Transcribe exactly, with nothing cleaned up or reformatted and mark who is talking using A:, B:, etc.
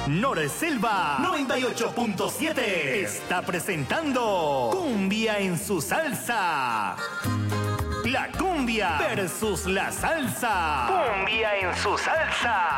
A: Norselva noventa y ocho punto siete está presentando Cumbia en su salsa. La cumbia versus la salsa. Cumbia en su salsa.